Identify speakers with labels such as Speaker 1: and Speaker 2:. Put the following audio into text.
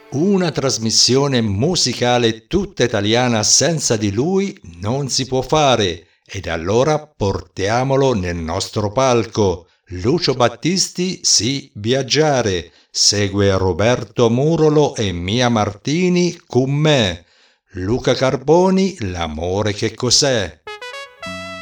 Speaker 1: Una trasmissione musicale tutta italiana senza di lui non si può fare, ed allora portiamolo nel nostro palco. Lucio Battisti, sì, viaggiare. Segue Roberto Murolo e Mia Martini con me. Luca Carboni, l'amore che cos'è?